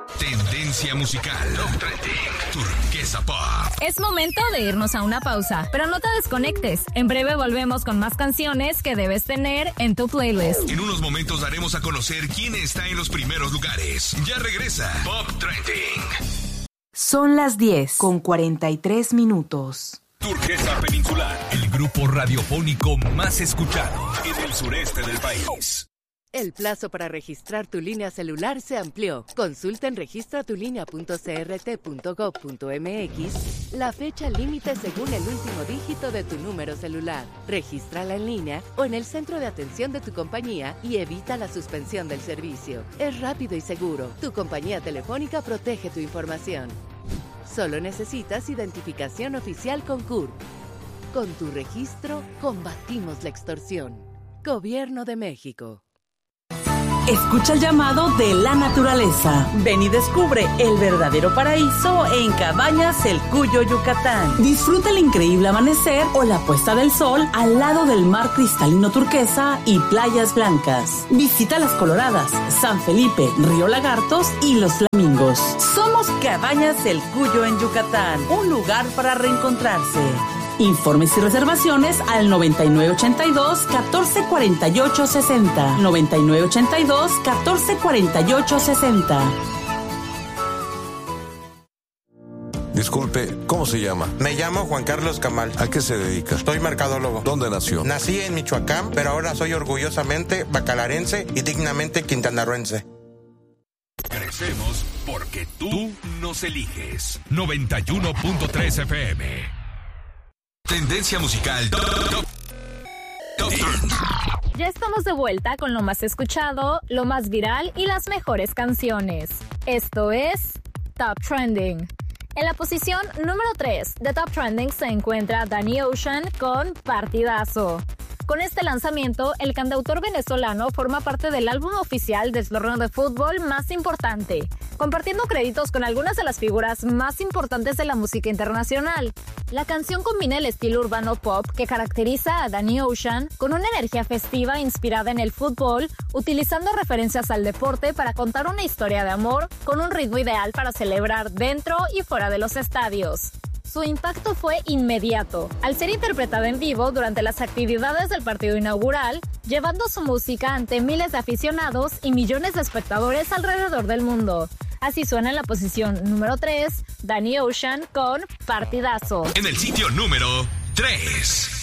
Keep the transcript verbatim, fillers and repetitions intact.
Tendencia musical. Top Trending. Turquesa Pop. Es momento de irnos a una pausa, pero no te desconectes. En breve volvemos con más canciones que debes tener en tu playlist. En unos momentos daremos a conocer quién está en los primeros lugares. Ya regresa Pop Trending. Son las diez con cuarenta y tres minutos. Turquesa Peninsular, el grupo radiofónico más escuchado en el sureste del país. El plazo para registrar tu línea celular se amplió. Consulta en registratulínea punto c r t punto gov punto m x la fecha límite según el último dígito de tu número celular. Regístrala en línea o en el centro de atención de tu compañía y evita la suspensión del servicio. Es rápido y seguro. Tu compañía telefónica protege tu información. Solo necesitas identificación oficial con C U R. Con tu registro, combatimos la extorsión. Gobierno de México. Escucha el llamado de la naturaleza. Ven y descubre el verdadero paraíso en Cabañas El Cuyo, Yucatán. Disfruta el increíble amanecer o la puesta del sol al lado del mar cristalino turquesa y playas blancas. Visita Las Coloradas, San Felipe, Río Lagartos y Los Flamingos. Somos Cabañas El Cuyo en Yucatán, un lugar para reencontrarse. Informes y reservaciones al noventa y nueve ochenta y dos, catorce cuarenta y ocho sesenta. noventa y nueve ochenta y dos, catorce cuarenta y ocho sesenta. Disculpe, ¿cómo se llama? Me llamo Juan Carlos Camal. ¿A qué se dedica? Soy mercadólogo. ¿Dónde nació? Nací en Michoacán, pero ahora soy orgullosamente bacalarense y dignamente quintanarroense. Crecemos porque tú nos eliges. noventa y uno punto tres F M. Tendencia musical. Top, top, top Ya estamos de vuelta con lo más escuchado, lo más viral y las mejores canciones. Esto es Top Trending. En la posición número tres de Top Trending se encuentra Danny Ocean con Partidazo. Con este lanzamiento, el cantautor venezolano forma parte del álbum oficial del torneo de fútbol más importante, compartiendo créditos con algunas de las figuras más importantes de la música internacional. La canción combina el estilo urbano pop que caracteriza a Danny Ocean con una energía festiva inspirada en el fútbol, utilizando referencias al deporte para contar una historia de amor con un ritmo ideal para celebrar dentro y fuera de los estadios. Su impacto fue inmediato, al ser interpretada en vivo durante las actividades del partido inaugural, llevando su música ante miles de aficionados y millones de espectadores alrededor del mundo. Así suena en la posición número tres, Danny Ocean con Partidazo. En el sitio número tres.